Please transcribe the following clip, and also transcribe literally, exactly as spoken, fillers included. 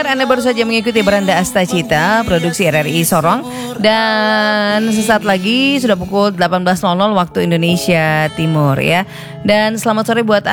Anda baru saja mengikuti Beranda Astacita, produksi R R I Sorong. Dan sesaat lagi sudah pukul delapan belas waktu Indonesia Timur ya. Dan selamat sore buat